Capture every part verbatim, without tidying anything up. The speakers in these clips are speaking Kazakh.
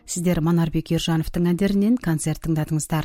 Сіздер Манарбек Ержановтың әндерінен концерт тыңдадыңыздар.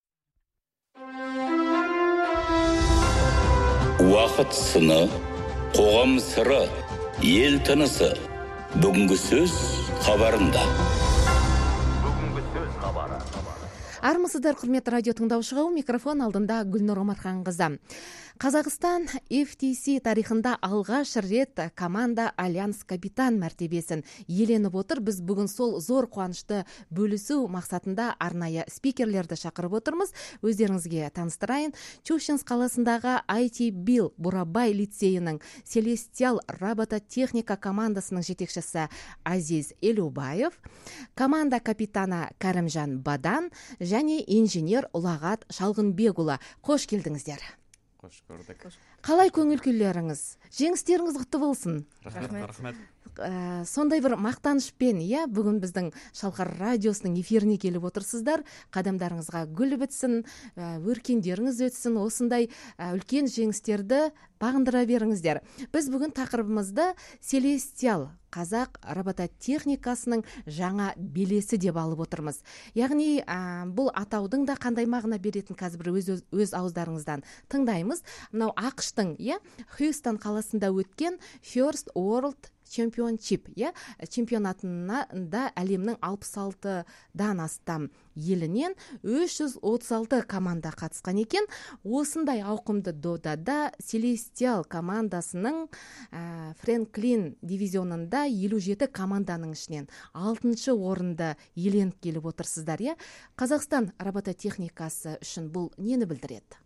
Уақыт сыны, қоғам сыры, ел тынысы. Бүгінгі сөз хабарында. Бүгінгі сөз хабары. Армысыздар, құрметті радио тыңдаушыға, микрофон алдында Гүлнұр Омарханқызы. Қазақстан эф ти си тарихында алғаш рет команда Альянс капитан мәртебесін иеленіп отыр. Біз бүгін сол зор қуанышты бөлісу мақсатында арнайы спикерлерді шақырып отырмыз. Өздеріңізге таныстырайын. Щучинск қаласындағы ай ти Билл Бурабай лицейінің Селестиал робототехника командасының жетекшісі Азиз Елубаев, команда капитаны Кәрімжан Бадан және инженер Ұлағат Шалғынбекұлы. Қош келдіңіздер. Қош көрдік. Қалай көңіл күйлеріңіз? Жеңістеріңіз құтты болсын. Рахмет, рахмет. Ә, сондай бір мақтанышпен, иә, бүгін біздің Шалқар радиосының эфиріне келіп отырсыздар. Қадамдарыңызға гүл бітсін, ә, өркендеріңіз өтсін, осындай ә, үлкен жеңістерді бағындыра беріңіздер. Біз бүгін тақырыбымызды Селестиал қазақ робототехникасының жаңа белесі деп алып отырмыз. Яғни ә, бұл атаудың да қандай мағына беретін қазір өз, өз, өз ауыздарыңыздан тыңдаймыз. Мынау ақштың, иә, Хьюстон қаласында өткен First World Championship, иә, чемпионатында әлемнің алпыс алтыдан астам елінен үш жүз отыз алты команда қатысқан екен. Осындай ауқымды додада Селестиал командасының ә, Фрэнклин дивизионында елу жеті команданың ішінен алтыншы орынды иеленіп келіп отырсыздар, иә. Қазақстан робототехникасы үшін бұл нені білдіреді?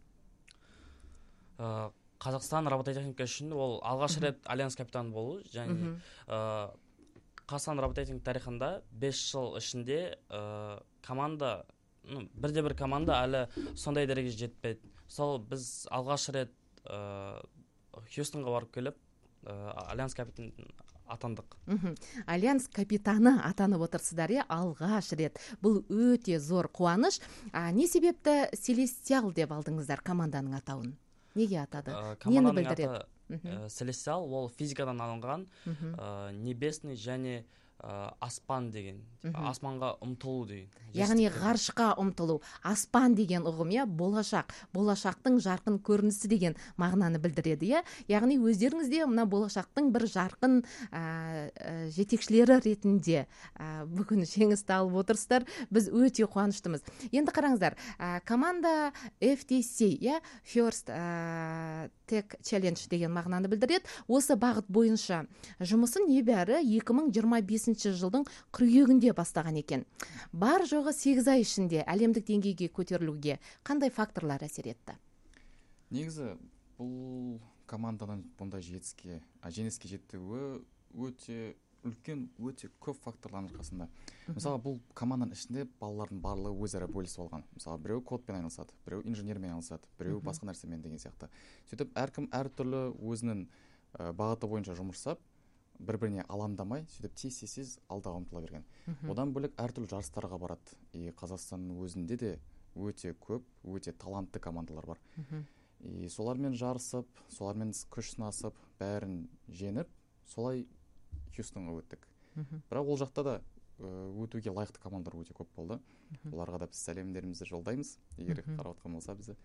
Қазақстан робототехника үшін ол алғаш рет Альянс капитаны болу, және ә, Қазақстан робототехника тарихында бес жыл ішінде ә, команда, ну, бірде-бір команда әлі сондай дәреже жетпеді. Сол біз алғаш рет ә, Хьюстонға барып келіп, ә, Альянс капитаны атандық. Альянс капитаны атанып отырсыздар, иә, алғаш рет. Бұл өте зор қуаныш. А, не себепті Селестиал деп алдыңыздар команданың атауын? Неге атады? Нені білдіреді? Селестиал ол физикадан алынған, ә, небесный және ә, аспан деген, аспанға ұмтылу деген. Яғни ғарышқа ұмтылу. Аспан деген ұғым, иә, болашақ, болашақтың жарқын көрінісі деген мағынаны білдіреді, иә. Яғни өздеріңізде мына болашақтың бір жарқын ә, ә, жетекшілері ретінде ә, бүгін жеңісті алып отырсыздар. Біз өте қуаныштымыз. Енді қараңыздар, ә, команда эф ти си, иә, First ә, Tech Challenge деген мағынаны білдіреді. Осы бағыт бойынша жұмысын небәрі екі мың жиырма бесінші жылдың қыркүйегінде бастаған екен. Бар жоғы сегіз ай ішінде әлемдік деңгейге көтерілуге қандай факторлар әсер етті? Негізі бұл команданың бұндай жетіске, жеңіске жетуі өте үлкен, өте көп факторлардың арқасында. Мысалы, бұл команданың ішінде балалардың барлығы өзара бөлісіп алған. Мысалы, біреу кодпен айналысады, біреу инженермен айналысады, біреу басқа нәрсемен деген сияқты. Сөйтіп, әркім әртүрлі өзінің бағыты бойынша жұмыс жасап, бір-біріне алаңдамай, сөйтіп тез-тез алдағы ұмтыла берген. Одан бөлек әртүрлі жарыстарға барады. И Қазақстанның өзінде де өте көп, өте талантты командалар бар. И солармен жарысып, солармен күш сынасып, бәрін жеңіп, солай Хьюстонға өттік. Бірақ ол жақта да өтуге лайықты командалар өте көп болды. Оларға да біз сәлемдерімізді жолдаймыз, егер қарап отқан болса бізді.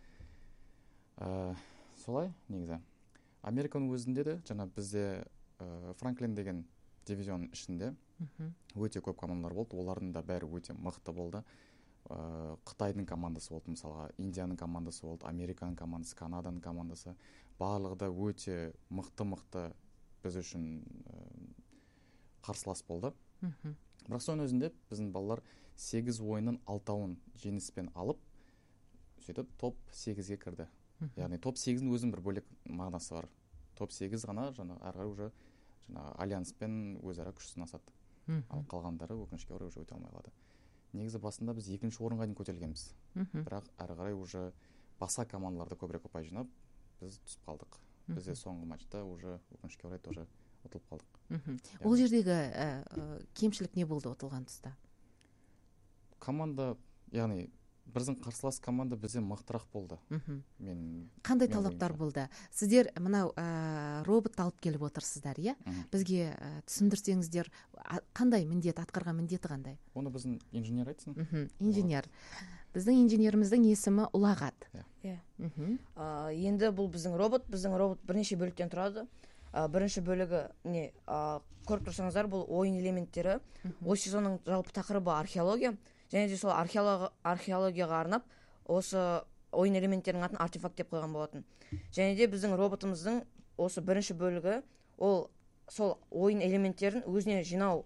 Солай, негізі. Американың өзінде де, жаңа бізде Франклин деген дивизионның ішінде өте көп командалар болды. Олардың да бәрі өте мықты болды. Қытайдың командасы болды, мысалға, Индияның командасы болды, Американың командасы, Канаданың командасы. Барлығы да өте мықты-мықты біз үшін қарсылас болды. Бірақ соның өзінде біздің балалар сегіз ойынның алтауын жеңіспен алып, сөйтіп топ сегізге кірді. Яғни топ сегіздің өзінің бір бөлек мағынасы бар. Топ сегіз ғана жаңа әрі қарай уже жаңа Альянспен өзара күш сынасады. Ал қалғандары өкінішке орай уже өте алмай қалады. Негізі басында біз екінші орынға дейін көтерілгенбіз. Бірақ әрі қарай уже басқа командаларды көбірек ұпай жинап, біз түсіп қалдық. Бізде соңғы матчта уже өкінішке орай тоже ұтылып қалдық. Ол жердегі ә, кемшілік не болды ұтылған тұста? Команда, яғни біздің қарсылас команда бізден мықтырақ болды. Мгм. Мен Қандай мен талаптар ойымша. болды? Сіздер мынау ә, робот алып келіп отырсыздар, иә? Мгм. Бізге ә, түсіндірсеңіздер, а- қандай міндет, атқарған міндеті қандай? Оны біздің инженер айтсын. Мгм. Инженер. Біздің инженеріміздің есімі Ұлағат. Иә. Мгм. А, енді бұл біздің робот біздің робот бірнеше бөліктен тұрады. А, бірінші бөлігі не а, көріп тұрсаңыздар, бұл ойын элементтері. Осы сезонның жалпы тақырыбы археология, және де сол археолог- археологияға арнап осы ойын элементтерінің атын артефакт деп қойған болатын. Және де біздің роботымыздың осы бірінші бөлігі ол сол ойын элементтерін өзіне жинау,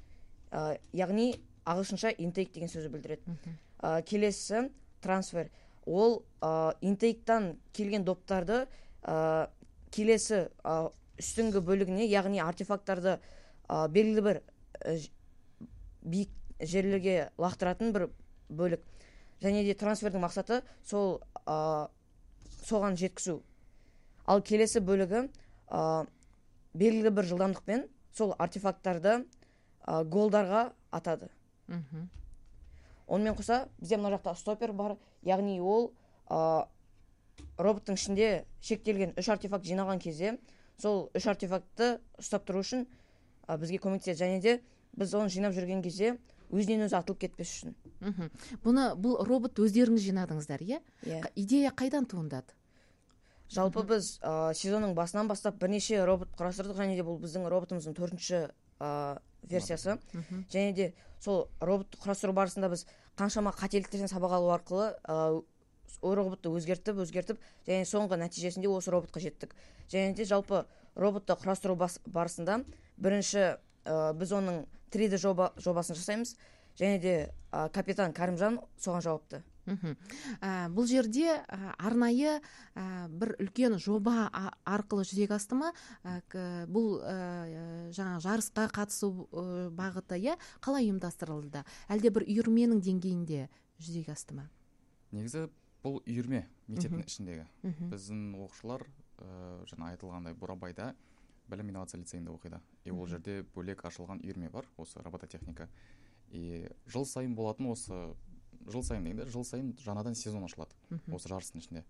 а, яғни ағылшынша интейк деген сөзді білдіреді. А, келесі трансфер, ол а, интейктан келген доптарды а, келесі а, үстіңгі бөлігіне, яғни артефакттарды а, белгілі бір а, ж- биік жерлерге лақтыратын бір бөлік. Және де трансфердің мақсаты сол а, соған жеткізу. Ал келесі бөлігі а, белгілі бір жылдамдықпен сол артефакттарды а, голдарға атады. Мгм. Онымен қоса бізде мына жақта стопер бар, яғни ол а, роботтың ішінде шектелген үш артефакт жинаған кезде сол үш артефактты ұстап тұру үшін а, бізге көмектеседі. Және де біз оны жинап жүрген кезде өзінен өзі атылып кетпес үшін. Мгм. Бұны бұл робот өздеріңіз жинадыңыздар, иә? Иә. Қа- Идея қайдан туындады? Жалпы біз а, сезонның басынан бастап бірнеше робот құрастырдық, және де бұл біздің роботымыздың төртінші а, версиясы. Мгм. Және де сол роботты құрастыру барысында біз қаншама қателіктерден сабақ алу арқылы а, о роботты өзгертіп, өзгертіп, және соңғы нәтижесінде осы роботқа жеттік. Және де жалпы роботты құрастыру бас- барысында бірінші а, біз оның три дэ жоба, жобасын жасаймыз, және де а, капитан Кәрімжан соған жауапты. Мгм. А, бұл жерде а, арнайы а, бір үлкен жоба а- арқылы жүзеге асты ма? А, к- бұл а, жаңа жарысқа қатысу ә, бағыты, иә, қалай ұйымдастырылды? Әлде бір үйірменің деңгейінде жүзеге асты ма? Негізі бұл үйірме мектептің Мгм. ішіндегі. Мгм. Біздің оқушылар ә, жаңа айтылғандай Бурабайда білім инновация лицейінде оқиды. И ол жерде бөлек ашылған үйірме бар, осы робототехника. И жыл сайын болатын осы жыл сайын дегенде жыл сайын жаңадан сезон ашылады Мгм. осы жарыстың ішінде.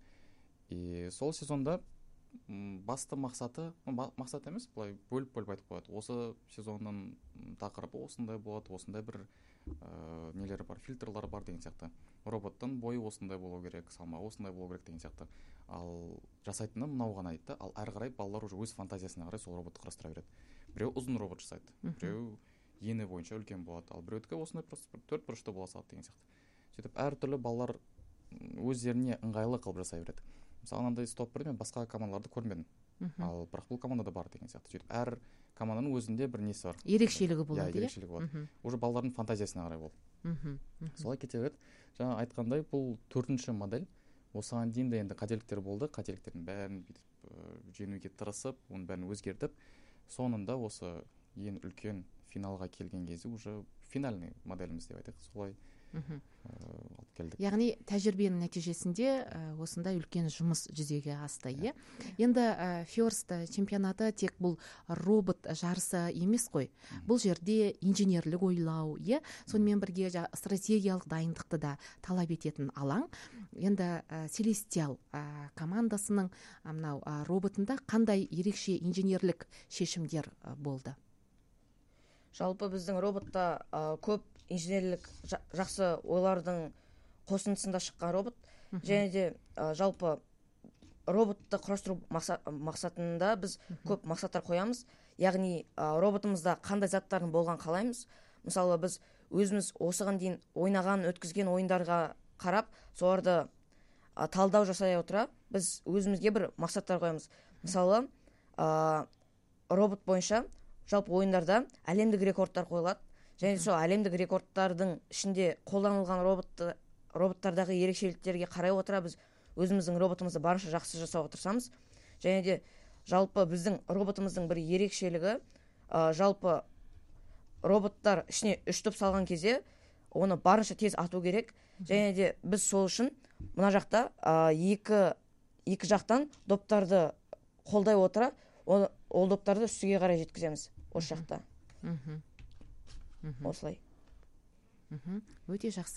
И сол сезонда м, басты мақсаты, ну, ба- мақсат емес, былай бөліп-бөліп айтып қояды. Осы сезонның м, тақырыбы осындай болады, осындай бір ә, нелері бар, фильтрлары бар деген сияқты. Роботтың бойы осындай болу керек, салмағы осындай болу керек деген сияқты. Ал жасайтыны мынау ғана дейді. Ал әрі қарай балалар уже өз фантазиясына қарай сол роботты құрастыра береді. Біреу ұзын робот жасайды, біреу ені бойынша үлкен болады, ал біреудікі осындай просто бір төрт бұрышты бола салады деген сияқты. Сөйтіп әртүрлі балалар м, өздеріне ыңғайлы қылып жасай береді. Мысалы мынандай стопперді мен басқа командаларды көрмедім, Мгм. ал бірақ бұл командада бар деген сияқты. Сөйтіп әр команданың өзінде бір несі бар. Ерекшелігі Иә, болады, иә? ерекшелігі болады. Мгм. Уже балалардың фантазиясына қарай ол. Мгм. Мгм. Солай кете береді. Жаңа айтқандай бұл төртінші модель. Осыған дейін де енді қателіктер болды. Қателіктердің бәрін бүйтіп ә, жеңуге тырысып, оның бәрін өзгертіп, соңында осы ең үлкен финалға келген кезде уже финальный моделіміз деп айтайық, солай Мгм. ә, алып келдік. Яғни тәжірибенің нәтижесінде ә, осындай үлкен жұмыс жүзеге асты, иә? Енді ә, Фёрст чемпионаты тек бұл робот жарысы емес қой. Бұл жерде инженерлік ойлау, иә? Сонымен бірге жа- стратегиялық дайындықты да талап ететін алаң. Енді ә, Селестиал ә, командасының ә, мынау ә, роботында қандай ерекше инженерлік шешімдер ә, болды? Жалпы біздің роботта а, көп инженерлік жа- жақсы ойлардың қосындысында шыққан робот. Және де а, жалпы роботты құрастыру мақса- мақсатында біз көп мақсаттар қоямыз. Яғни а, роботымызда қандай заттардың болған қалаймыз. Мысалы біз өзіміз осыған дейін ойнаған, өткізген ойындарға қарап, соларды а, талдау жасай отыра, біз өзімізге бір мақсаттар қоямыз. Мысалы а, робот бойынша жалпы ойындарда әлемдік рекордтар қойылады. Және сол әлемдік рекордтардың ішінде қолданылған роботты, роботтардағы ерекшеліктерге қарай отыра біз өзіміздің роботымызды барынша жақсы жасауға тырысамыз. Және де жалпы біздің роботымыздың бір ерекшелігі а, жалпы роботтар ішіне үш топ салған кезде оны барынша тез ату керек. Және де біз сол үшін мына жақта а, екі, екі жақтан доптарды қолдай отыра ол, ол доптарды үстіге қарай жеткіземіз осы жақта. Мгм. Мгм. Осылай. Мгм. Өте жақсы.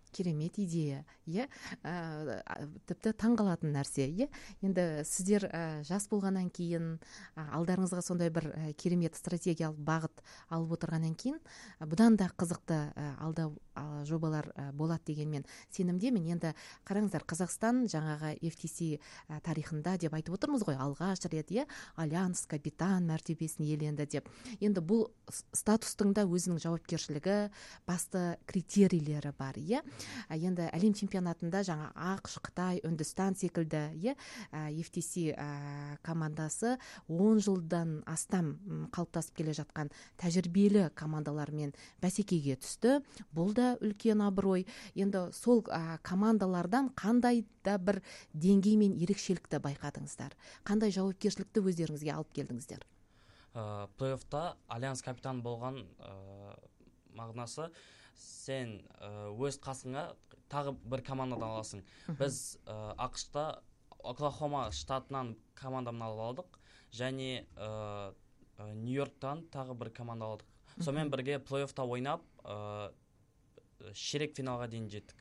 керемет идея, иә. Ә, тіпті таңғалатын нәрсе, иә. Енді сіздер ә, жас болғаннан кейін, ә, алдарыңызға сондай бір ә, керемет стратегиялық бағыт алып отырғаннан кейін, ә, бұдан да қызықты ә, алда ә, жобалар ә, болады дегенмен сенімдемін. Енді қараңыздар, Қазақстан жаңағы эф ти си ә, тарихында деп айтып отырмыз ғой, алғаш рет, иә, альянс капитан мәртебесін иеленді деп. Енді бұл статустың да өзінің жауапкершілігі, басты критерийлері бар, иә. Енді әлем чемпионатында жаңа ақш, Қытай, Үндістан секілді, иә, эф ти си командасы он жылдан астам қалыптасып келе жатқан тәжірибелі командалармен бәсекеге түсті. Бұл да үлкен абырой. Енді сол ә, командалардан қандай да бір деңгей мен ерекшелікті байқадыңыздар? Қандай жауапкершілікті өздеріңізге алып келдіңіздер? Ә, плей-оффта альянс капитан болған ә, мағынасы, сен ә, өз қасыңа тағы бір командадан аласың. Біз ә, ақшта Оклахома штатынан командамын алып алдық, және ә, Нью-Йорктан тағы бір команда алдық. Сонымен бірге плей-оффта ойнап, ә, ширек финалға дейін жеттік.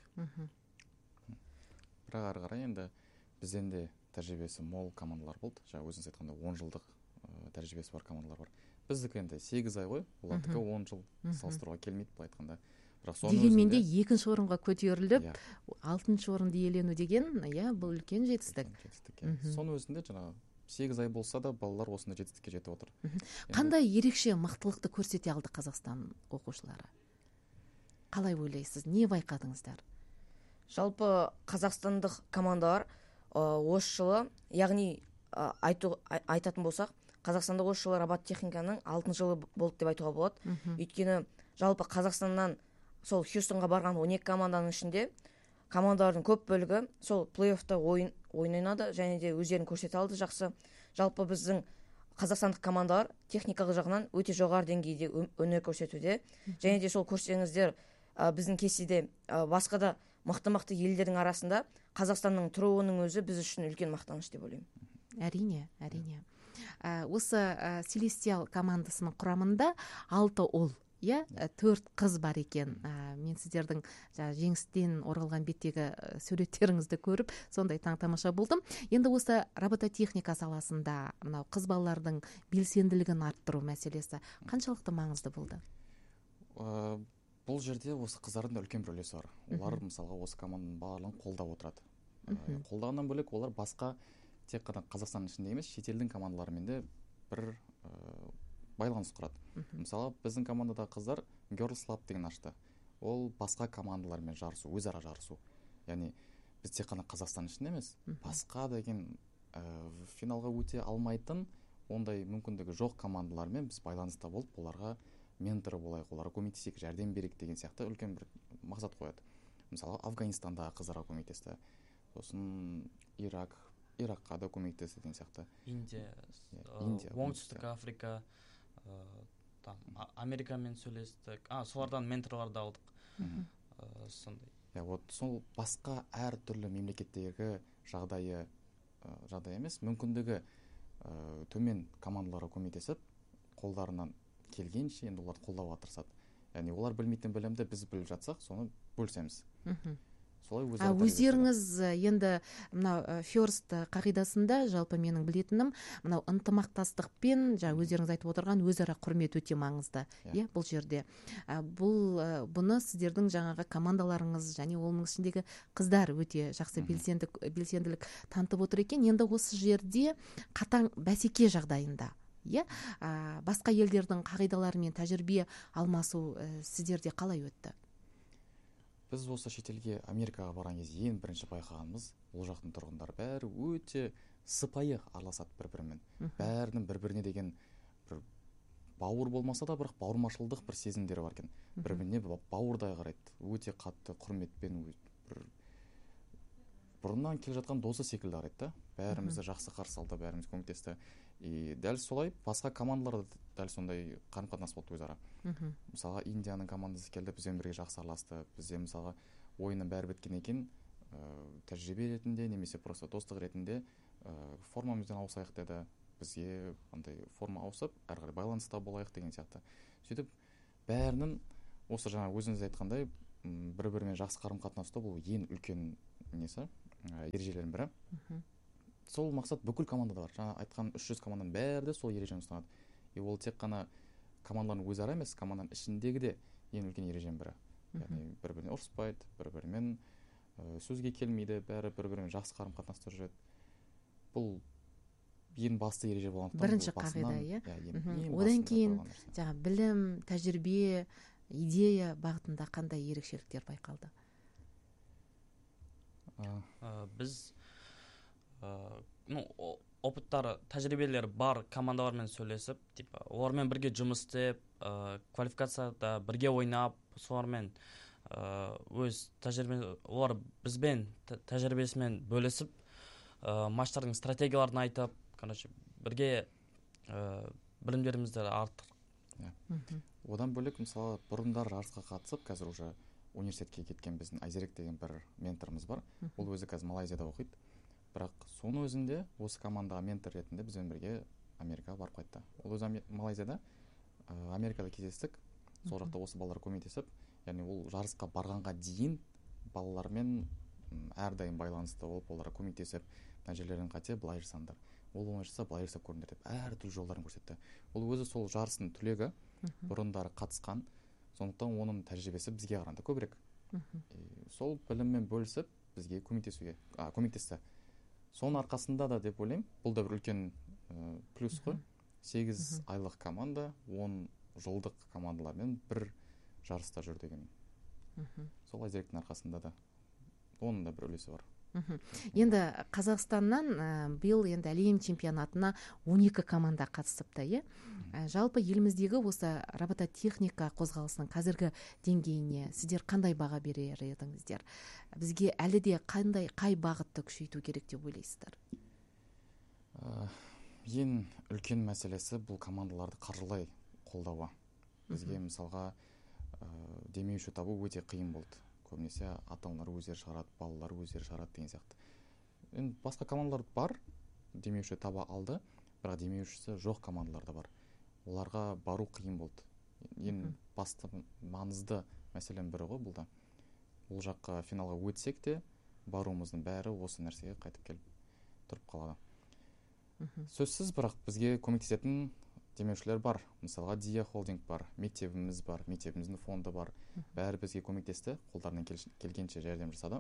Бірақ ары қарай енді бізден де тәжірибесі мол командалар болды. Жаңа өзіңіз айтқанда он жылдық ә, тәжірибесі бар командалар бар. Біздікі енді сегіз ай ғой, олардікі он жыл, салыстыруға келмейді былай айтқанда. Дегенмен де екінші орынға көтеріліп, алтыншы орынды иелену деген, иә, бұл үлкен жетістік. Соның өзінде жаңағы сегіз ай болса да балалар осында жетістікке жетіп отыр. Қандай ерекше мықтылықты көрсете алды Қазақстан оқушылары? Қалай ойлайсыз? Не байқадыңыздар? Жалпы қазақстандық командалар осы жылы, яғни айту, айтатын болсақ, Қазақстанда осы жылы робототехниканың алтыншы жылы болды деп айтуға болады. Өйткені жалпы Қазақстаннан сол Хьюстонға барған он екі команданың ішінде командалардың көп бөлігі сол плей-оффта ойын ойнады, және де өздерін көрсете алды жақсы. Жалпы біздің қазақстандық командалар техникалық жағынан өте жоғары деңгейде өнер көрсетуде. Және де сол көрсеңіздер, біздің кестеде басқа да мықты-мықты елдердің арасында Қазақстанның тұруының өзі біз үшін үлкен мақтаныш деп ойлаймын. Әрине, әрине. Осы Селестиал командасының құрамында алты ұл, иә, төрт қыз бар екен. Мен сіздердің жеңістен оралған беттегі суреттеріңізді көріп, сондай таң-тамаша болдым. Енді осы робототехника саласында мынау қыз балалардың белсенділігін арттыру мәселесі қаншалықты маңызды болды? Бұл жерде осы қыздардың да үлкен бір үлесі бар. Олар мысалға осы команданың барлығын қолдап отырады. Қолдағаннан бөлек олар басқа тек қана Қазақстанның ішінде емес, шетелдің командаларымен де бір байланыс құрады. Мысалы, біздің командада қыздар Girls Lab деген ашты. Ол басқа командалармен жарысу, өзара жарысу. Яғни біз тек қана Қазақстан ішінде емес, басқа деген финалға өте алмайтын, ондай мүмкіндігі жоқ командалармен біз байланыста болып, оларға ментор болайық, оларға көмектесейік, жәрдем берейік деген сияқты үлкен бір мақсат қояды. Мысалы, Афганистандағы қыздарға көмектесті. Сосын Ирак, Иракқа да көмектесті деген сияқты. Индия, оңтүстік Африка, Америкамен сөйлестік. А, солардан менторларды алдық. Сондай. Я вот сол басқа әр түрлі мемлекеттегі жағдайы жағдай емес, мүмкіндігі төмен командаларға көмектесіп, қолдарынан келгенше енді оларды қолдауға тырысады. Яғни олар білмейтін білімді біз біліп жатсақ, соны бөлісеміз. А өздеріңіз енді мынау Фёрст қағидасында жалпы менің білетінім, мынау ынтымақтастықпен, жаңа өздеріңіз айтып отырған өзара құрмет өте маңызды, иә, бұл жерде. Бұл бұны сіздердің жаңағы командаларыңыз және оның ішіндегі қыздар өте жақсы белсендік белсенділік танытып отыр екен. Енді осы жерде қатаң бәсеке жағдайында, иә, басқа елдердің қағидалары мен тәжірибе алмасу сіздерде қалай өтті? Біз осы шетелге, Америкаға барған кезде ең бірінші байқағанымыз, ол жақтың тұрғындары бәрі өте сыпайы араласады бір-бірімен. Бәрінің бір-біріне деген бір бауыр болмаса да, бірақ бауырмашылдық бір сезімдері бар екен. Бір-біріне бауырдай қарайды, өте қатты құрметпен, бір бұрыннан келе жатқан досы секілді қарайды да. Бәрімізді жақсы қарсы алды, бәріміз көмектесті. И дәл солай басқа командаларда дәл сондай қарым-қатынас болды өзара. Мысалға Индияның командасы келді, бізбен бірге жақсы араласты. Бізде мысалға ойынның бәрі біткен екен, тәжірибе ретінде немесе просто достық ретінде формамыздан ауысайық деді. Бізге андай форма ауысып, әрі қарай байланыста болайық деген сияқты. Сөйтіп бәрінің осы жаңа өзіңіз айтқандай бір бірімен жақсы қарым қатынас ұстау бұл ең үлкен несі ә, ережелердің бірі. Сол мақсат бүкіл командада бар. Жаңа айтқан үш жүз команданың бәрі де сол ережені ұстанады. И ол тек қана командалардың өзара емес, команданың ішіндегі де ең үлкен ереженің бірі. Яғни бір-біріне ұрыспайды, бір-бірімен ә, сөзге келмейді, бәрі бір-бірімен жақсы қарым қатынаста жүреді. Бұл ең басты ереже болғандықтан бірінші қағида, иә. иә, Одан кейін жаңа білім, тәжірибе, идея бағытында қандай ерекшеліктер байқалды? ә, біз ә, ну, опыттары, тәжірибелері бар командалармен сөйлесіп, типа, олармен бірге жұмыс істеп, ә, квалификацияда бірге ойнап, солармен ә, өз тәжірибе, олар бізбен тәжірибесімен бөлісіп, ә, матчтардың стратегияларын айтып, короче, бірге ә, білімдерімізді арттық. Yeah. Одан бөлек, мысалы, бұрындар жарысқа қатысып, қазір уже университетке кеткен біздің Айзерек деген бір менторымыз бар. Ол өзі қазір Малайзияда оқиды. Бірақ соның өзінде осы командаға ментор ретінде бізбен бірге Америкаға барып қайтты. Ол өзі Малайзияда, ә, Америкада кездестік. Сол жақта осы балалар көмектесіп, яғни ол жарысқа барғанға дейін балалармен әрдайым байланысты болып, оларға көмектесіп, мына жерлерің қате, былай жасаңдар. Ол оңай жасаса, былай жасап көріңдер деп әртүрлі жолдарын көрсетті. Ол өзі сол жарыстың түлегі, бұрындары қатысқан, сондықтан оның тәжірибесі бізге қарағанда көбірек. Сол біліммен бөлісіп, бізге көмектесуге, а, көмектесті. Соның арқасында да деп ойлаймын, бұл да бір үлкен ә, плюс қой. сегіз айлық команда, он жылдық командалармен бір жарыста жүр деген. Сол Айзеректің арқасында да оның да бір үлесі бар. Енді Қазақстаннан ә, биыл енді әлем чемпионатына он екі команда қатысыпты, иә? Ә, жалпы еліміздегі осы робототехника қозғалысының қазіргі деңгейіне сіздер қандай баға берер едіңіздер? Бізге әлі де қандай қай бағытты күшейту керек деп ойлайсыздар? Ә, ең үлкен мәселесі бұл командаларды қаржылай қолдауы. Бізге мысалға ә, демеуші табу өте қиын болды. Көбінесе ата-аналар өздері шығарады, балалар өздері шығарады деген сияқты. Енді басқа командалар бар, демеуші таба алды, бірақ демеушісі жоқ командалар да бар. Оларға бару қиын болды. Ең басты маңызды мәселенің бірі ғой бұл да. Ол жаққа финалға өтсек те, баруымыздың бәрі осы нәрсеге қайтып келіп тұрып қалады. Сөзсіз, бірақ бізге көмектесетін демеушілер бар. Мысалға Дия холдинг бар, мектебіміз бар, мектебіміздің фонды бар. Бәрі бізге көмектесті, қолдарынан келгенше жәрдем жасады.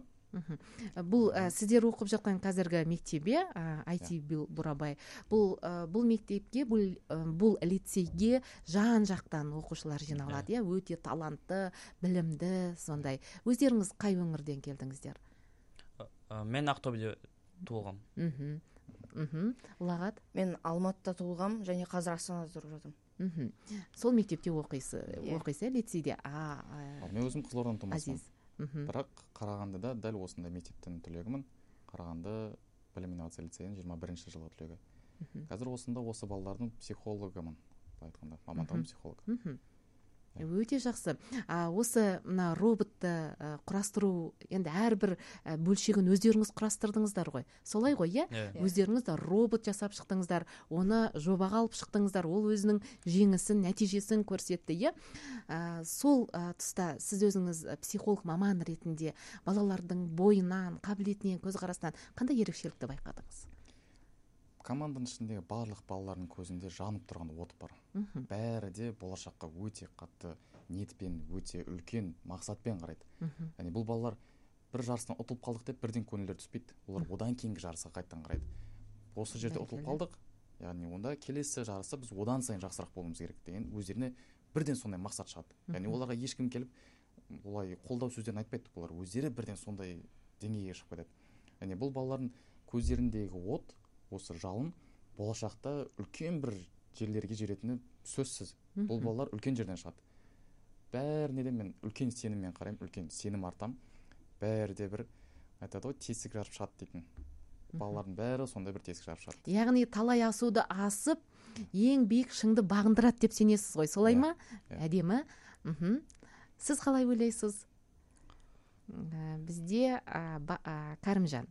Бұл ә, сіздер оқып жатқан қазіргі мектебе, ә, ай ти Бурабай, бұл ә, бұл мектепке, бұл, ә, бұл лицейге жан жақтан оқушылар жиналады, иә, өте талантты, білімді, сондай. Өздеріңіз қай өңірден келдіңіздер? Мен Ақтөбеде туылғам. Мхм. Лағат? Мен Алматыда туылғам және қазір Астанада тұрып жатырмын. Мхм. Сол мектепте оқисыз, оқисыз, лицейде. А, Ал мен өзім Қызылордадан тумасымын. Азиз. Мхм. Бірақ Қарағандыда дәл осындай мектептің түлегімін. Қарағанды білім инновация лицейінің жиырма бірінші жылғы түлегі. Қазір осында осы балалардың психологымын, былай айтқанда, мамандығым психолог. Мхм. Өте жақсы. А, осы мына роботты ә, құрастыру, енді әрбір ә, бөлшегін өздеріңіз құрастырдыңыздар ғой. Солай ғой, иә? Yeah. Өздеріңіз де робот жасап шықтыңыздар, оны жобаға алып шықтыңыздар, ол өзінің жеңісін, нәтижесін көрсетті, иә? А, сол ә, тұста сіз өзіңіз психолог маман ретінде балалардың бойынан, қабілетінен, көзқарасынан қандай ерекшелікті байқадыңыз? Команданың ішіндегі барлық балалардың көзінде жанып тұрған от бар. Бәрі де болашаққа өте қатты ниетпен, өте үлкен мақсатпен қарайды. Яғни бұл балалар бір жарыстан ұтылып қалдық деп бірден көңілдері түспейді. Олар одан кейінгі жарысқа қайттан қарайды. Осы жерде ұтылып қалдық, яғни онда келесі жарыста біз одан сайын жақсырақ болуымыз керек деген өздеріне бірден сондай мақсат шығады. Яғни оларға ешкім келіп олай қолдау сөздерін айтпайды. Олар өздері бірден сондай деңгейге шығып кетеді. Яғни бұл балалардың көздеріндегі от, осы жалын болашақта үлкен бір жерлерге жететіні сөзсіз. Бұл балалар үлкен жерден шығады. Бәріне де мен үлкен сеніммен қараймын, үлкен сенім артам. Бәрі де бір айтады ғой, тесік жарып шығады дейтін. Балалардың бәрі сондай бір тесік жарып шығады. Яғни талай асуды асып, ең биік шыңды бағындырады деп сенесіз ғой, солай ма? Әдемі. Мхм. Сіз қалай ойлайсыз? Бізде Кәрімжан.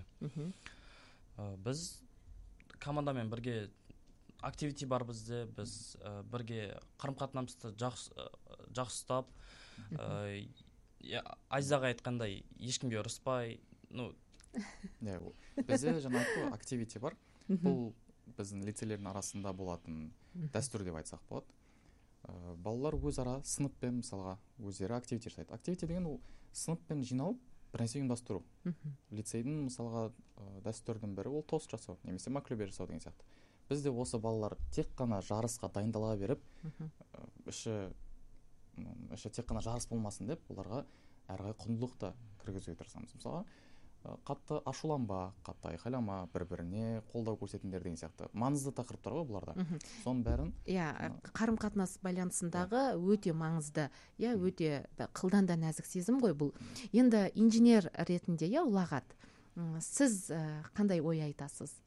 Біз командамен бірге активити бар бізде, біз бірге қарым-қатынамызды жақсы ұстап, иә, Айзаға айтқандай ешкімге ұрыспай, ну иә, ол- бізде жаңа айтты ғой, активити бар. Бұл біздің лицейлердің арасында болатын дәстүр деп айтсақ болады. Ә, балалар өзара сыныппен мысалға өздері активити жасайды. Активити деген ол сыныппен жиналып бір нәрсе ұйымдастыру. Лицейдің мысалға ә, дәстүрдің бірі ол тост жасау немесе маклюбе жасау деген сияқты. Бізде осы балалар тек қана жарысқа дайындала беріп, ә, іші м, іші тек қана жарыс болмасын деп, оларға әрі қарай құндылықты кіргізуге тырысамыз. Мысалға ә, қатты ашуланба, қатты айқайлама, бір-біріне қолдау көрсетіңдер деген сияқты маңызды тақырыптар ғой бұларда. Соның бәрін иә, қарым қатынас байланысындағы өте маңызды, иә, өте да- қылдан да нәзік сезім ғой бұл. Енді инженер ретінде, иә, Ұлағат, м, сіз ә, қандай ой айтасыз?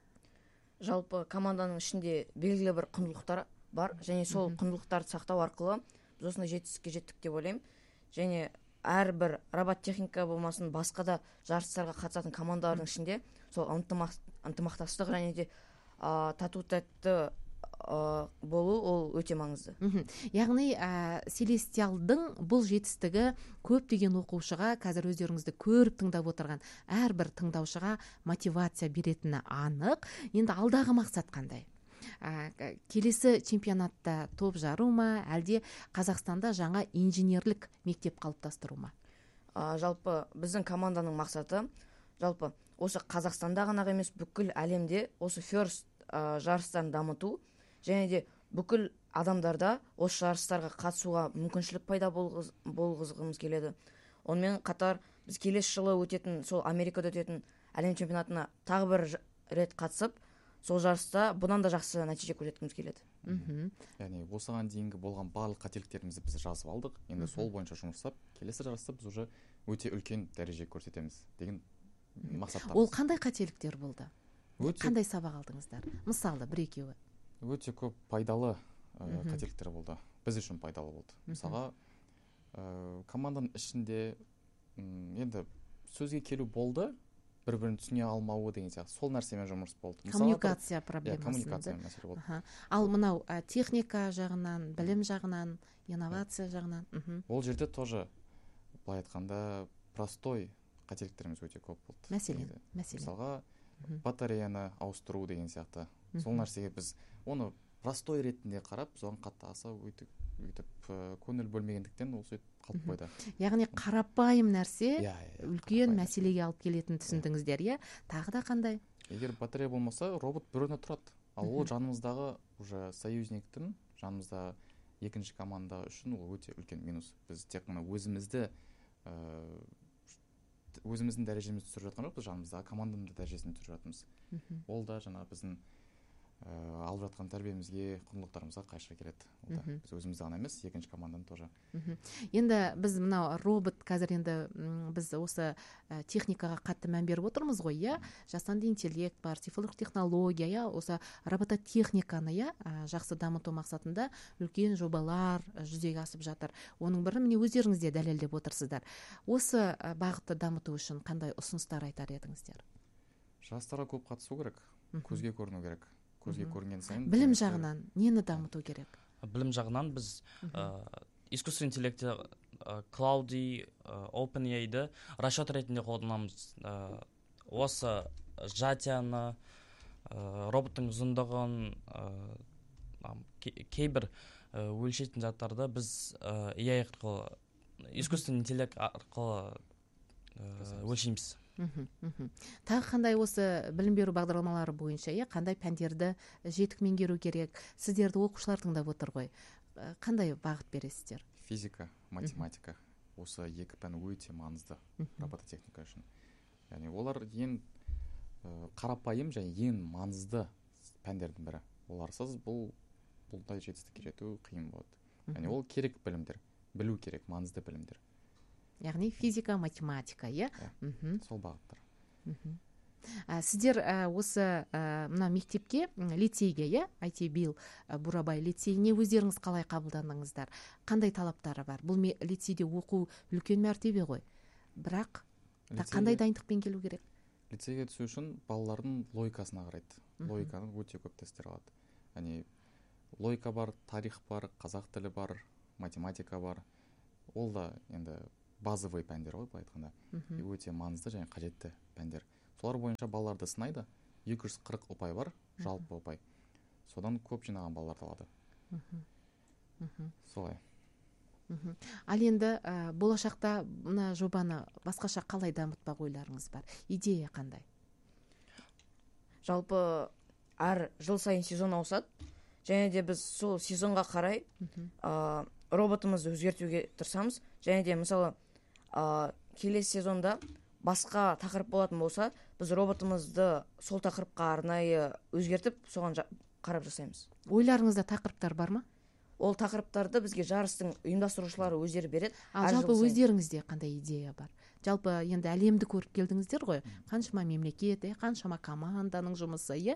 Жалпы команданың ішінде белгілі бір құндылықтар бар, және сол құндылықтарды сақтау арқылы біз осындай жетістікке жеттік деп ойлаймын. Және әрбір роботтехника болмасын, басқа да жарыстарға қатысатын командалардың ішінде сол ынтымақ- ынтымақтастық және де ә, тату тәтті ә, болу ол өте маңызды. Мгм. Яғни ә, Селестиалдың бұл жетістігі көптеген оқушыға, қазір өздеріңізді көріп тыңдап отырған әрбір тыңдаушыға мотивация беретіні анық. Енді алдағы мақсат қандай? Ә, к- келесі чемпионатта топ жару ма, әлде Қазақстанда жаңа инженерлік мектеп қалыптастыру ма? А, жалпы біздің команданың мақсаты жалпы осы Қазақстанда ғана емес, бүкіл әлемде осы ферст а, жарыстарын дамыту және де бүкіл адамдарда осы жарыстарға қатысуға мүмкіншілік пайда болғыз, болғызғымыз келеді. Онымен қатар біз келесі жылы өтетін сол Америкада өтетін әлем чемпионатына тағы бір ж- рет қатысып, сол жарыста бұдан да жақсы нәтиже көрсеткіміз келеді. Мгм. яғни осыған дейінгі болған барлық қателіктерімізді біз жазып алдық. Енді сол бойынша жұмыс жасап, келесі жарыста біз уже өте үлкен дәреже көрсетеміз деген мақсаттамыз. Ол қандай қателіктер болды? Өте Қандай сабақ алдыңыздар? Мысалы, бір екеуі. өте көп пайдалы ә, Мгм. қателіктер болды. Біз үшін пайдалы болды. Мысалға ә, команданың ішінде м, енді сөзге келу болды, бір-бірін түсіне алмауы деген сияқты сол нәрсемен жұмыс болды. Мысалға, бір- Коммуникация иә, проблемасы. коммуникация мәселе болды. Аха. Ал мынау ә, техника жағынан, білім жағынан, инновация жағынан. Мгм. Ол жерде тоже былай айтқанда простой қателіктеріміз өте көп болды. Мәселен, негізі. мәселен. Мысалға Мгм. батареяны ауыстыру деген сияқты. Сол Мгм. нәрсеге біз оны простой ретінде қарап, соған қатты аса өйтіп өйтіп ә, көңіл бөлмегендіктен ол сөйтіп қалып Мгм. қойды. Яғни қарапайым нәрсе Иә, иә, иә, үлкен қарапайым. мәселеге алып келетінін түсіндіңіздер, иә? Тағы да қандай? Егер батарея болмаса, робот бір орында тұрады. Ал ол жанымыздағы уже союзниктің, жанымызда екінші команда үшін ол өте үлкен минус. Біз тек қана өзімізді ә, өзіміздің дәрежемізді түсіріп жатқан жоқпыз, жанымыздағы команданың да дәрежесін түсіріп жатырмыз. Мгм. Ол да жаңа біздің ә, алып жатқан тәрбиемізге, құндылықтарымызға қайшы келеді. Ол да Мгм. біз өзімізді ғана емес, екінші команданы тоже. Мгм. Енді біз мынау робот қазір енді м, біз осы ә, техникаға қатты мән беріп отырмыз ғой, иә? Жасанды интеллект бар, цифрлық технология, иә? Осы робототехниканы, иә, ә, жақсы дамыту мақсатында үлкен жобалар ә, жүзеге асып жатыр. Оның бірі міне өздеріңіз де дәлелдеп отырсыздар. Осы ә, бағытты дамыту үшін қандай ұсыныстар айтар едіңіздер? Жастарға көп қатысу керек, Мгм. көзге көріну керек. Көзге Мгм. көрінген сайын Білім жұмысты- жағынан нені дамыту керек? білім жағынан біз ә, искусственный интеллектте ә, Cloudy, ә, OpenAI-ді расчет ретінде қолданамыз. Ә, осы жатияны, ә, роботтың ұзындығын, ә, ам, кей- кейбір ә, өлшейтін заттарды біз ә, A I арқылы, искусственный интеллект арқылы ә, өлшейміз. Мгм, мгм. Тағы қандай осы білім беру бағдарламалары бойынша, иә, қандай пәндерді жетік меңгеру керек? Сіздерді оқушылар тыңдап отыр ғой. Ә, Қандай бағыт бересіздер? Физика, математика. Осы екі пән өте маңызды робототехника үшін. Яғни олар ең ә, қарапайым және ең маңызды пәндердің бірі. Оларсыз бұл бұлдай жетістікке жету қиын болады. Яғни ол керек білімдер, білу керек, маңызды білімдер. Яғни физика, математика, иә? Мгм, Сол бағыттар. мгм. Ә, Сіздер ә, осы ә, мына мектепке, м, лицейге, иә, ай ти билл ә, Бурабай лицейіне өздеріңіз қалай қабылдандыңыздар? Қандай талаптары бар? Бұл ме- лицейде оқу үлкен мәртебе ғой. Бірақ та- қандай Лицейге- дайындықпен келу керек? лицейге түсу үшін балалардың логикасына қарайды. Логиканы өте көп тесттер алады. Яғни логика бар, тарих бар, қазақ тілі бар, математика бар. Ол да енді базовый пәндер ғой былай айтқанда. И өте маңызды және қажетті пәндер. Солар бойынша балаларды сынайды. екі жүз қырық ұпай бар, жалпы ұпай. Содан көп жинаған балаларды алады. Солай. Ал енді ә, болашақта мына жобаны басқаша қалай дамытпақ ойларыңыз бар? Идея қандай? Жалпы әр жыл сайын сезон ауысады. Және де біз сол сезонға қарай ә, роботымызды өзгертуге тырысамыз. Және де мысалы ә, келесі сезонда басқа тақырып болатын болса, біз роботымызды сол тақырыпқа арнайы өзгертіп, соған жа, қарап жасаймыз. Ойларыңызда тақырыптар бар ма? Ол тақырыптарды бізге жарыстың ұйымдастырушылары өздері береді. А жалпы өздеріңізде қандай идея бар? Жалпы енді әлемді көріп келдіңіздер ғой. Қаншама мемлекет, қаншама команданың жұмысы, е?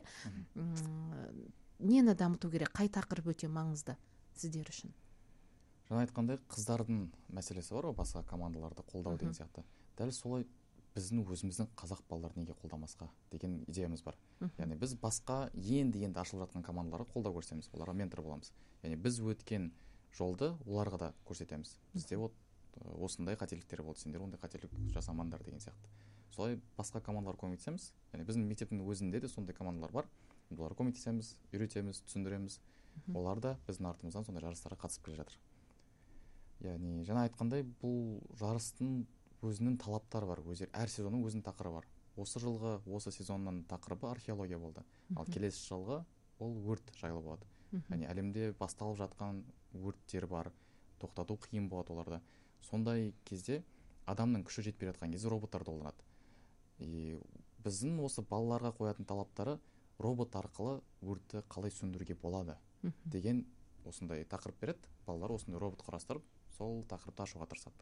Нені дамыту керек? Қай тақырып өте маңызды сіздер үшін? Жаңа айтқандай, қыздардың мәселесі бар ғой, басқа командаларды қолдау деген сияқты. Дәл солай біздің өзіміздің қазақ балаларын неге қолдамасқа деген идеямыз бар. Яғни біз басқа енді-енді ашылып жатқан командаларға қолдау көрсетеміз, оларға ментор боламыз. Яғни біз өткен жолды оларға да көрсетеміз. Бізде вот осындай қателіктер болды, сендер ондай қателік жасамаңдар деген сияқты. Солай басқа командаларға көмектесеміз. Яғни біздің мектептің өзінде де сондай командалар бар. Оларға көмектесеміз, үйретеміз, түсіндіреміз. Олар да біздің артымыздан сондай жарыстарға қатысып келе жатыр. Яғни жаңа айтқандай, бұл жарыстың өзінің талаптары бар. Өздері әр сезонның өзінің тақырыбы бар. Осы жылғы, осы сезонның тақырыбы археология болды. Ал келесі жылғы ол өрт жайлы болады. Яғни әлемде басталып жатқан өрттер бар, тоқтату қиын болады оларда. Сондай кезде адамның күші жетпей жатқан кезде роботтар қолданады. И біздің осы балаларға қоятын талаптары робот арқылы өртті қалай сөндіруге болады деген осындай тақырып береді. Балалар осындай робот құрастырып, сол тақырыпты ашуға тырысады.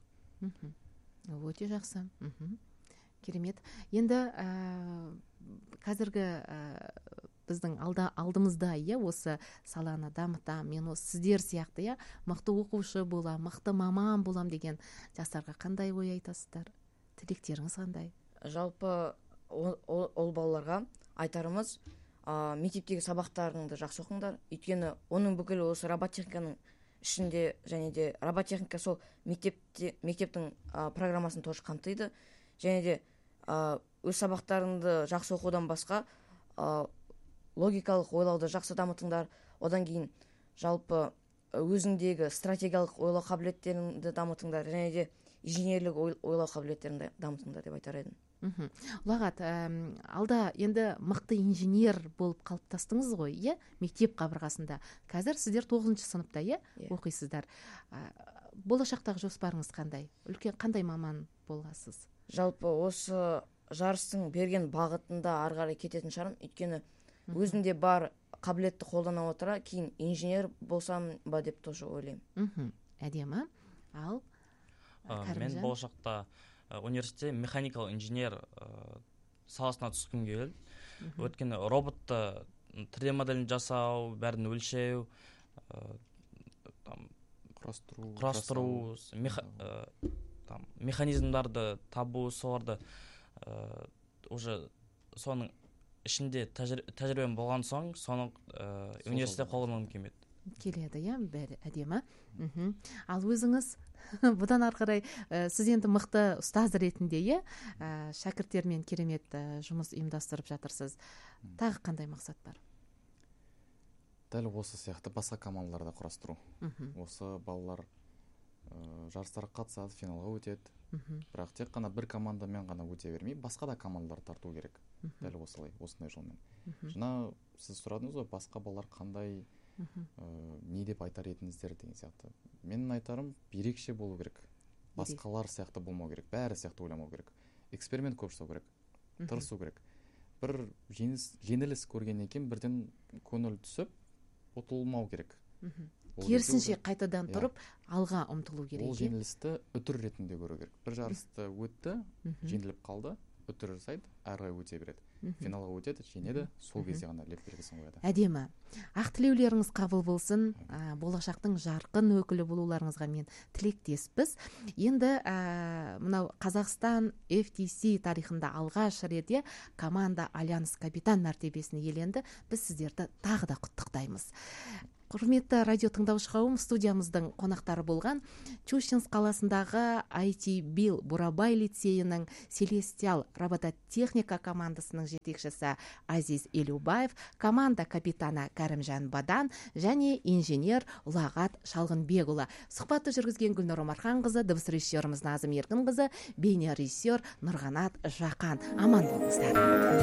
Өте жақсы. Керемет. Енді ә, қазіргі ә, біздің алда, алдымызда е, осы саланы дамытам, мен осы сіздер сияқты е, мықты оқушы болам, мықты маман болам деген жастарға қандай ой айтасыздар? Тілектеріңіз қандай? Жалпы ол, ол, ол балаларға айтарымыз, ә, мектептегі сабақтарыңды жақсы оқыңдар. Өйткені оның бүкілі осы роботехниканың ішінде, және де роботехника сол мектепте, мектептің ә, программасын тоже қамтиды. Және де ә, өз сабақтарыңды жақсы оқудан басқа ә, логикалық ойлауды жақсы дамытыңдар. Одан кейін жалпы өзіңдегі стратегиялық ойлау қабілеттеріңді дамытыңдар. Және де инженерлік ойлау қабілеттеріңді дамытыңдар деп айтар едім. Ұлағат, алда енді мықты инженер болып қалыптастыңыз ғой, е? Мектеп қабырғасында. Қазір сіздер тоғызыншы сыныпта, е? Оқисыздар. Болашақтағы жоспарыңыз қандай? Үлкен қандай маман боласыз? Жалпы осы жарыстың берген бағытында ары қарай кететін шығармын. Өйткені өзімде бар қабілетті қолдана отыра, кейін инженер болсам ба деп тоже ойлаймын. Әдемі. Ал мен болашақта университетте механикалық инженер ә, саласына түскім келді. Өйткені роботты три дэ моделін жасау, бәрін өлшеу, ә, там, құрастыру, құрастыру меха, ә, там, механизмдарды табу, соларды ә, уже соның ішінде тәжірибем болған соң, соны ә, университетте қолданғым келмеді. Келеді, иә, бәрі әдемі. Ал өзіңіз бұдан ары қарай ә, сіз енді мықты ұстаз ретінде, е, ә, шәкірттермен керемет ә, жұмыс ұйымдастырып жатырсыз. Тағы қандай мақсат бар? Дәл осы сияқты басқа командаларда құрастыру. Осы балалар ә, жарыстарға қатысады, финалға өтеді. Бірақ тек қана бір командамен ғана өте бермей, басқа да командалар тарту керек. Дәл осылай, осындай жолмен. Жаңа сіз сұрадыңыз ғой, басқа балалар қандай ә, не деп айтар едіңіздер деген сияқты. Менің айтарым, ерекше болу керек. Басқалар сияқты болмау керек, бәрі сияқты ойламау керек. Эксперимент көп жасау керек, тырысу керек. Бір жеңіліс көргеннен кейін бірден көңіл түсіп, ұтылмау керек. Керісінше қайтадан тұрып, алға ұмтылу керек. Ол жеңілісті үтір ретінде көру керек. Бір жарысты өтті, жеңіліп қалды, үтір жасайды, әрі қарай өте береді. Финалға өтеді, жеңеді, сол кезде ғана леп белгісін қояды. Әдемі. Ақ тілеулеріңіз қабыл болсын. ә, болашақтың жарқын өкілі болуларыңызға мен тілектеспіз. Енді ә, мынау Қазақстан эф ти си тарихында алғаш рет команда Альянс капитан мәртебесін иеленді. Біз сіздерді тағы да құттықтаймыз. Құрметті радио тыңдаушы қауым, студиямыздың қонақтары болған Щучинск қаласындағы ай ти Bill Бурабай лицейінің Селестиал робототехника командасының жетекшісі Азиз Елубаев, команда капитаны Кәрімжан Бадан және инженер Ұлағат Шалғынбекұлы. Сұхбатты жүргізген Гүлнұр Омарханқызы, дыбыс режиссеріміз Назым Еркінқызы, бейне режиссер Нұрғанат Жақан. Аман болыңыздар.